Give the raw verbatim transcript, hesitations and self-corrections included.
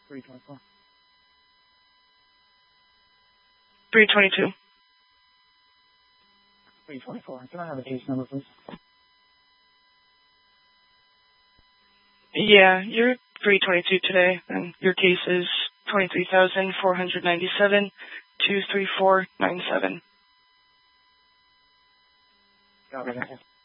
three twenty-four. three twenty-two. three twenty-four. Can I have a case number, please? Yeah, you're three twenty-two today, and your case is twenty-three thousand four hundred ninety-seven, two three four nine seven. Got it.